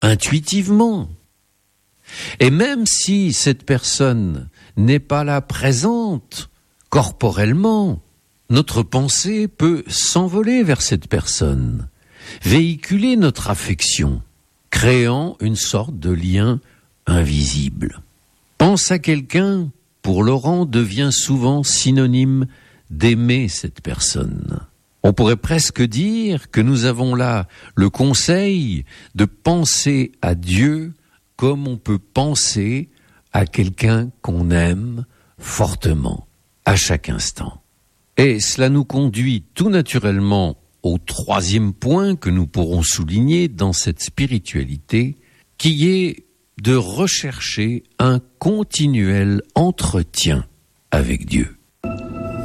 intuitivement. Et même si cette personne n'est pas là présente corporellement, notre pensée peut s'envoler vers cette personne, véhiculer notre affection, créant une sorte de lien invisible. Pense à quelqu'un, pour Laurent, devient souvent synonyme d'aimer cette personne. On pourrait presque dire que nous avons là le conseil de penser à Dieu comme on peut penser à quelqu'un qu'on aime fortement, à chaque instant. Et cela nous conduit tout naturellement au troisième point que nous pourrons souligner dans cette spiritualité, qui est de rechercher un continuel entretien avec Dieu.